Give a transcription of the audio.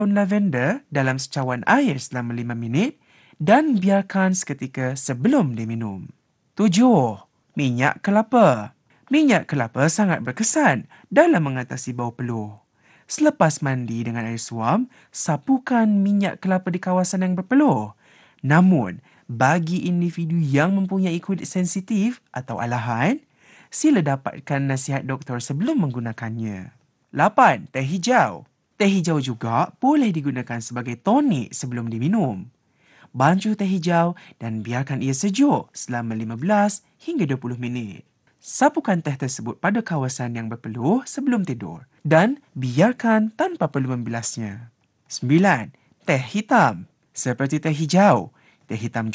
daun lavender dalam secawan air selama 5 minit dan biarkan seketika sebelum diminum. 7. Minyak kelapa. Minyak kelapa sangat berkesan dalam mengatasi bau peluh. Selepas mandi dengan air suam, sapukan minyak kelapa di kawasan yang berpeluh. Namun, bagi individu yang mempunyai kulit sensitif atau alahan, sila dapatkan nasihat doktor sebelum menggunakannya. 8. Teh hijau. Teh hijau juga boleh digunakan sebagai tonik sebelum diminum. Bancuh teh hijau dan biarkan ia sejuk selama 15 hingga 20 minit. Sapukan teh tersebut pada kawasan yang berpeluh sebelum tidur dan biarkan tanpa perlu membilasnya. 9. Teh hitam. Seperti teh hijau, teh hitam